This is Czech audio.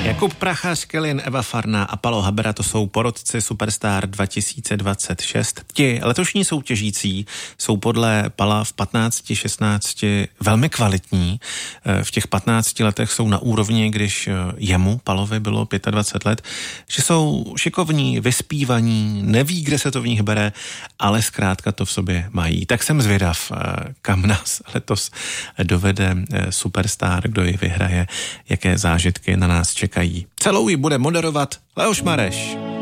Jakub Prachař, Kelin, Eva Farná a Palo Habera, to jsou porotci Superstar 2026. Ti letošní soutěžící jsou podle Pala v 15-16 velmi kvalitní. V těch 15 letech jsou na úrovni, když jemu, Palovi, bylo 25 let, že jsou šikovní, vyspívaní, neví, kde se to v nich bere, ale zkrátka to v sobě mají. Tak jsem zvědav, kam nás letos dovede Superstar, kdo ji vyhraje, jaké zážitky na nás čekají. Celou ji bude moderovat Leoš Mareš.